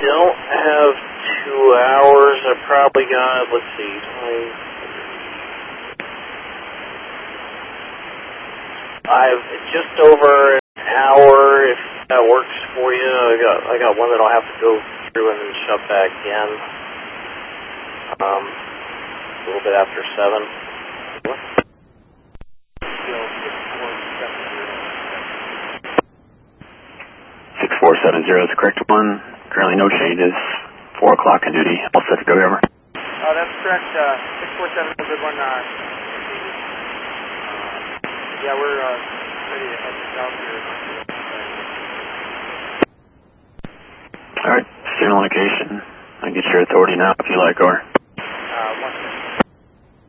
don't have 2 hours. I probably got, let's see, I've just over an hour, if that works for you. I got one that I'll have to go through and then shut back in. A little bit after 7. 6470 is the correct one. Currently no changes. 4 o'clock on duty. All set to go, over. That's correct. 647 is a good one. Yeah, we're ready to head south here. Alright, signal location. I can get your authority now if you like, over.